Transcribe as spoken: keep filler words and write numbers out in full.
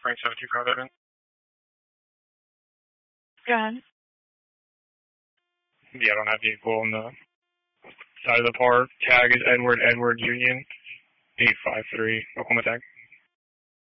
Frank seven two five Evan. Go ahead. Yeah, I don't have vehicle on the side of the park. Tag is Edward Edward Union eight five three. Oklahoma tag.